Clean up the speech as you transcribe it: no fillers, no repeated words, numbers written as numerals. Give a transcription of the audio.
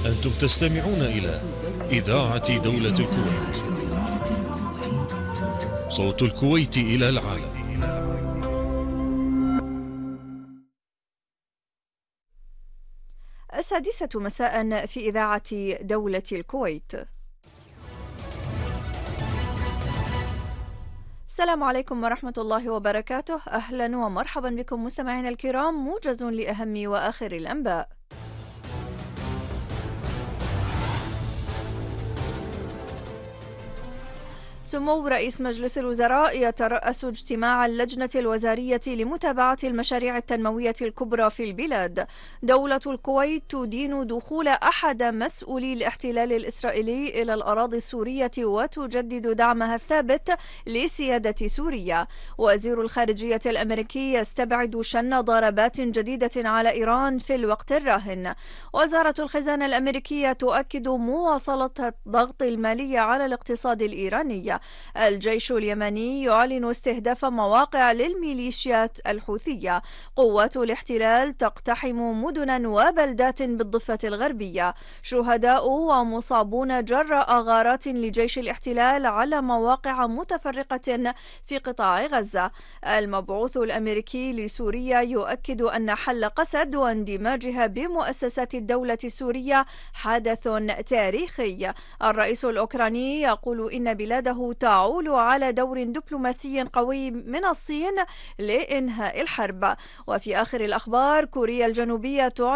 أنتم تستمعون إلى إذاعة دولة الكويت، صوت الكويت إلى العالم. السادسة مساء في إذاعة دولة الكويت. السلام عليكم ورحمة الله وبركاته. أهلا ومرحبا بكم مستمعينا الكرام، موجز لأهم وآخر الأنباء. سمو رئيس مجلس الوزراء يترأس اجتماع اللجنة الوزارية لمتابعة المشاريع التنموية الكبرى في البلاد. دولة الكويت تدين دخول أحد مسؤولي الاحتلال الإسرائيلي إلى الأراضي السورية وتجدد دعمها الثابت لسيادة سوريا. وزير الخارجية الأمريكي يستبعد شن ضربات جديدة على إيران في الوقت الراهن. وزارة الخزانة الأمريكية تؤكد مواصلة الضغط المالي على الاقتصاد الإيراني. الجيش اليمني يعلن استهداف مواقع للميليشيات الحوثية. قوات الاحتلال تقتحم مدنا وبلدات بالضفة الغربية. شهداء ومصابون جراء غارات لجيش الاحتلال على مواقع متفرقة في قطاع غزة. المبعوث الأمريكي لسوريا يؤكد أن حل قسد واندماجها بمؤسسات الدولة السورية حدث تاريخي. الرئيس الأوكراني يقول إن بلاده تعول على دور دبلوماسي قوي من الصين لإنهاء الحرب. وفي آخر الأخبار، كوريا الجنوبية